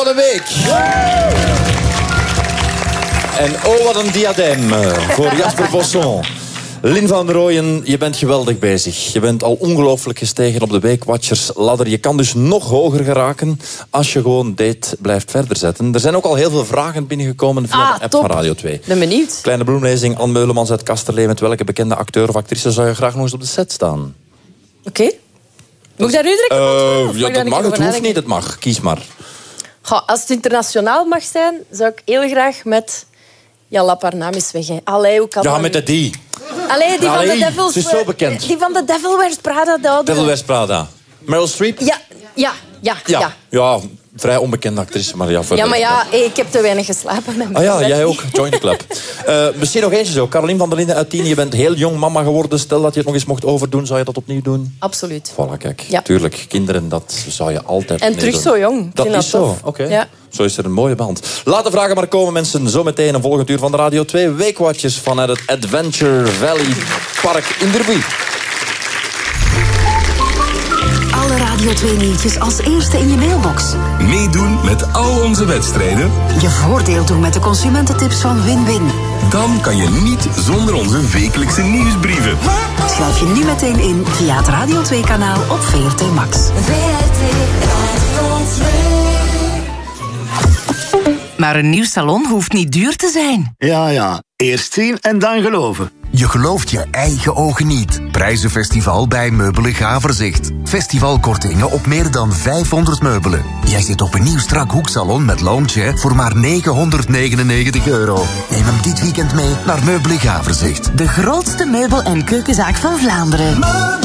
van de week. En oh, wat een diadem voor Jasper Bosson. Lin van Rooyen, je bent geweldig bezig. Je bent al ongelooflijk gestegen op de Weekwatchers-ladder. Je kan dus nog hoger geraken als je gewoon dit blijft verder zetten. Er zijn ook al heel veel vragen binnengekomen via de app top. van Radio 2. Ben benieuwd. Kleine bloemlezing, Anne Meulemans uit Kasterlee. Met welke bekende acteur of actrice zou je graag nog eens op de set staan? Oké. Moet ik daar nu direct op antwoorden? Ja, dat mag, het hoeft niet, het mag. Kies maar. Goh, als het internationaal mag zijn, zou ik heel graag met... Ja, laat haar naam eens weg. Hè. Allee, hoe kan Ja, dat met nu? de die. Allee, die van de Devils... Ze is zo bekend. Die van de Devil Wears Prada. Devil Wears Prada. Meryl Streep? Ja. Ja, vrij onbekende actrice, maar ja. Ja, maar ja, ik heb te weinig geslapen. Ah ja, jij ook. Join the club. Misschien nog eentje zo. Carolien van der Linden uit Tiene. Je bent heel jong mama geworden. Stel dat je het nog eens mocht overdoen. Zou je dat opnieuw doen? Absoluut. Voilà, kijk. Ja. Tuurlijk, kinderen, dat zou je altijd En terug doen. zo jong. Dat vind is zo. tof. Oké. Ja. Zo is er een mooie band. Laat de vragen maar komen, mensen. Zometeen een volgend uur van de Radio 2 Weekwatchers vanuit het Adventure Valley Park in Derby. Alle Radio 2 nieuwtjes als eerste in je mailbox. Meedoen met al onze wedstrijden? Je voordeel doen met de consumententips van Win-Win. Dan kan je niet zonder onze wekelijkse nieuwsbrieven. Schrijf je nu meteen in via het Radio 2-kanaal op VRT Max. Maar een nieuw salon hoeft niet duur te zijn. Ja. Eerst zien en dan geloven. Je gelooft je eigen ogen niet. Prijzenfestival bij Meubelen Gaverzicht. Festivalkortingen op meer dan 500 meubelen. Jij zit op een nieuw strak hoeksalon met lounge voor maar €999. Neem hem dit weekend mee naar Meubelen Gaverzicht. De grootste meubel- en keukenzaak van Vlaanderen.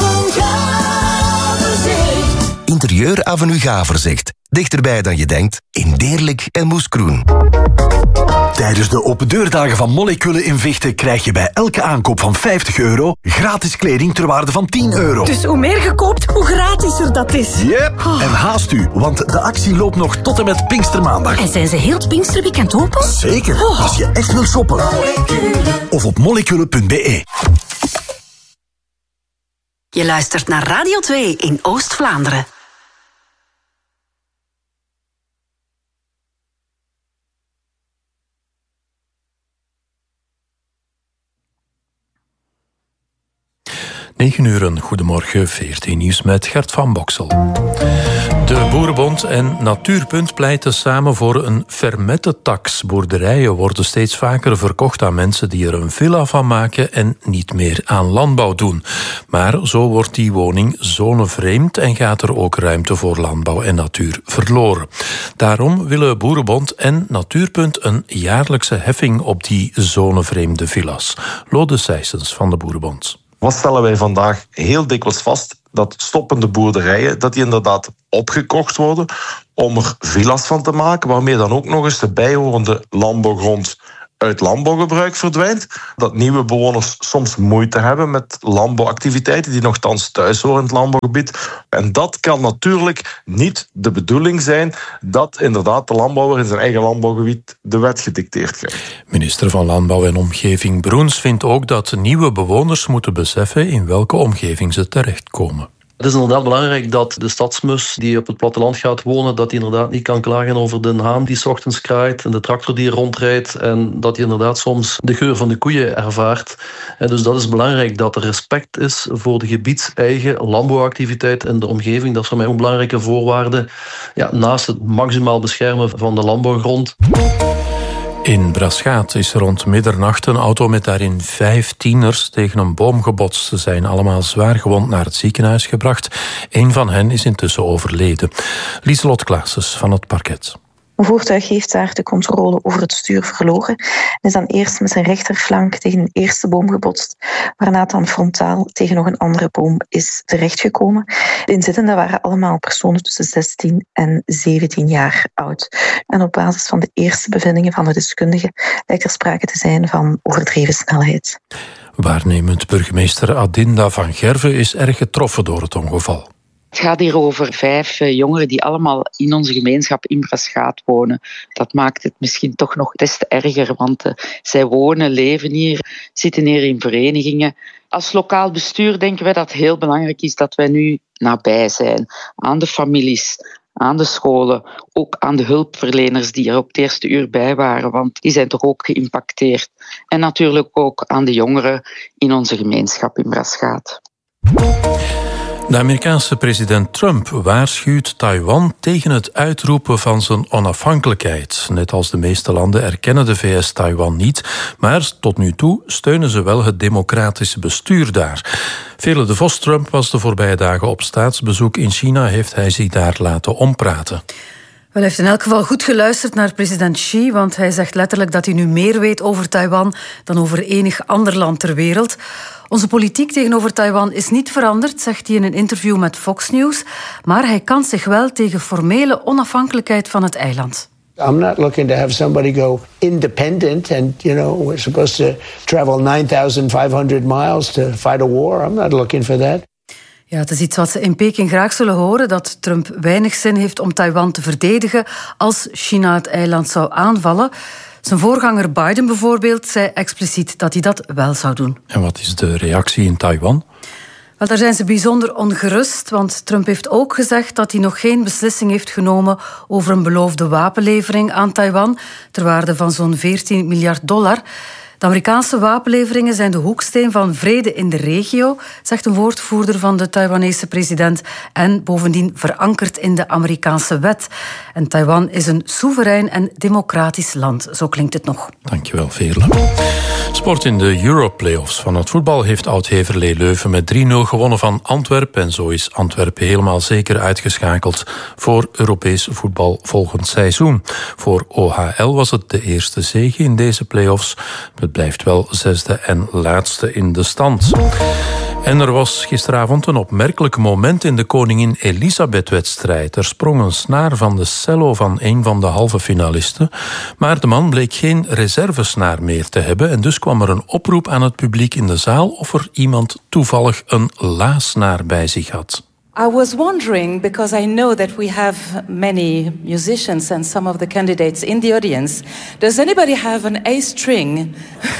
Interieur Avenue Gaverzicht. Dichterbij dan je denkt, in Deerlijk en Moeskroen. Tijdens de opendeurdagen van Moleculen in Vechten krijg je bij elke aankoop van €50 gratis kleding ter waarde van €10. Dus hoe meer je koopt, hoe gratisser dat is. Yep. En haast u, want de actie loopt nog tot en met Pinkstermaandag. En zijn ze heel het Pinksterweekend open? Zeker, als je echt wil shoppen. Of op moleculen.be. Je luistert naar Radio 2 in Oost-Vlaanderen. Uur, goedemorgen, 14 nieuws met Gert van Boksel. De Boerenbond en Natuurpunt pleiten samen voor een fermette-tax. Boerderijen worden steeds vaker verkocht aan mensen die er een villa van maken en niet meer aan landbouw doen. Maar zo wordt die woning zonevreemd en gaat er ook ruimte voor landbouw en natuur verloren. Daarom willen Boerenbond en Natuurpunt een jaarlijkse heffing op die zonevreemde villa's. Lode Sijsens van de Boerenbond. Wat stellen wij vandaag heel dikwijls vast? Dat stoppende boerderijen, dat die inderdaad opgekocht worden om er villa's van te maken, waarmee dan ook nog eens de bijhorende landbouwgrond uit landbouwgebruik verdwijnt. Dat nieuwe bewoners soms moeite hebben met landbouwactiviteiten die nogthans thuis horen in het landbouwgebied. En dat kan natuurlijk niet de bedoeling zijn dat inderdaad de landbouwer in zijn eigen landbouwgebied de wet gedicteerd krijgt. Minister van Landbouw en Omgeving Broens vindt ook dat nieuwe bewoners moeten beseffen in welke omgeving ze terechtkomen. Het is inderdaad belangrijk dat de stadsmus die op het platteland gaat wonen, dat hij inderdaad niet kan klagen over de haan die 's ochtends kraait en de tractor die rondrijdt en dat hij inderdaad soms de geur van de koeien ervaart. En dus dat is belangrijk dat er respect is voor de gebiedseigen landbouwactiviteit en de omgeving. Dat is voor mij ook een belangrijke voorwaarde. Ja, naast het maximaal beschermen van de landbouwgrond. In Braschaat is rond middernacht een auto met daarin 5 tieners tegen een boom gebotst. Ze zijn allemaal zwaar gewond naar het ziekenhuis gebracht. Een van hen is intussen overleden. Lieselot Klaassens van het parket. Een voertuig heeft daar de controle over het stuur verloren en is dan eerst met zijn rechterflank tegen een eerste boom gebotst, waarna het dan frontaal tegen nog een andere boom is terechtgekomen. De inzittenden waren allemaal personen tussen 16 en 17 jaar oud. En op basis van de eerste bevindingen van de deskundigen lijkt er sprake te zijn van overdreven snelheid. Waarnemend burgemeester Adinda van Gerven is erg getroffen door het ongeval. Het gaat hier over 5 jongeren die allemaal in onze gemeenschap in Braschaat wonen. Dat maakt het misschien toch nog des te erger, want zij wonen, leven hier, zitten hier in verenigingen. Als lokaal bestuur denken wij dat het heel belangrijk is dat wij nu nabij zijn aan de families, aan de scholen, ook aan de hulpverleners die er op het eerste uur bij waren, want die zijn toch ook geïmpacteerd. En natuurlijk ook aan de jongeren in onze gemeenschap in Braschaat. De Amerikaanse president Trump waarschuwt Taiwan tegen het uitroepen van zijn onafhankelijkheid. Net als de meeste landen erkennen de VS Taiwan niet, maar tot nu toe steunen ze wel het democratische bestuur daar. Vele de Vos Trump was de voorbije dagen op staatsbezoek in China, heeft hij zich daar laten ompraten. Hij heeft in elk geval goed geluisterd naar president Xi, want hij zegt letterlijk dat hij nu meer weet over Taiwan dan over enig ander land ter wereld. Onze politiek tegenover Taiwan is niet veranderd, zegt hij in een interview met Fox News, maar hij kant zich wel tegen formele onafhankelijkheid van het eiland. I'm not looking to have somebody go independent and, we're supposed to travel 9,500 miles to fight a war. I'm not looking for that. Ja, het is iets wat ze in Peking graag zullen horen, dat Trump weinig zin heeft om Taiwan te verdedigen als China het eiland zou aanvallen. Zijn voorganger Biden bijvoorbeeld zei expliciet dat hij dat wel zou doen. En wat is de reactie in Taiwan? Wel, daar zijn ze bijzonder ongerust, want Trump heeft ook gezegd dat hij nog geen beslissing heeft genomen over een beloofde wapenlevering aan Taiwan, ter waarde van zo'n $14 miljard. De Amerikaanse wapenleveringen zijn de hoeksteen van vrede in de regio, zegt een woordvoerder van de Taiwanese president, en bovendien verankerd in de Amerikaanse wet. En Taiwan is een soeverein en democratisch land, zo klinkt het nog. Dankjewel, Veerle. Sport in de Europlayoffs van het voetbal heeft Oud-Heverlee Leuven met 3-0 gewonnen van Antwerpen. En zo is Antwerpen helemaal zeker uitgeschakeld voor Europees voetbal volgend seizoen. Voor OHL was het de eerste zege in deze playoffs. Het blijft wel zesde en laatste in de stand. En er was gisteravond een opmerkelijk moment in de Koningin Elisabeth-wedstrijd. Er sprong een snaar van de cello van een van de halve finalisten. Maar de man bleek geen reservesnaar meer te hebben. En dus kwam er een oproep aan het publiek in de zaal of er iemand toevallig een la-snaar bij zich had. I was wondering, because I know that we have many musicians and some of the candidates in the audience. Does anybody have an A string?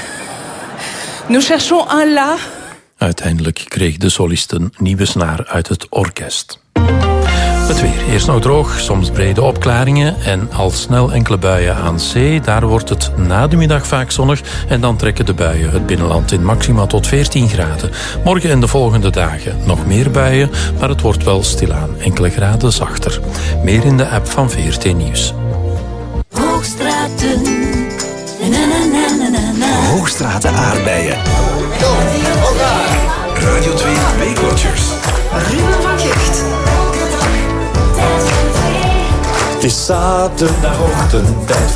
Nous cherchons un la. Uiteindelijk kreeg de solist een nieuwe snaar uit het orkest. Het weer. Eerst nog droog, soms brede opklaringen en al snel enkele buien aan zee. Daar wordt het na de middag vaak zonnig en dan trekken de buien het binnenland in maxima tot 14 graden. Morgen en de volgende dagen nog meer buien, maar het wordt wel stilaan enkele graden zachter. Meer in de app van VRT Nieuws. Hoogstraten. Hoogstraten aardbeien. Radio 2 Weekwatchers. Ruben van Gicht. Het is zaterdagochtend, tijd